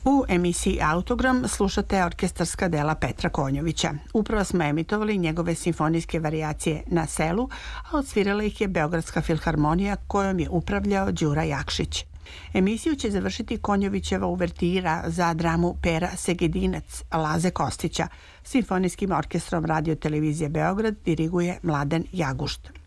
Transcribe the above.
U emisiji Autogram slušate orkestarska dela Petra Konjovića. Upravo smo emitovali njegove simfonijske varijacije Na selu, a odsvirala ih je Beogradska filharmonija kojom je upravljao Đura Jakšić. Emisiju će završiti Konjovićeva uvertira za dramu Pera Segedinac Laze Kostića. Simfonijskim orkestrom Radio televizije Beograd diriguje Mladen Jagušt.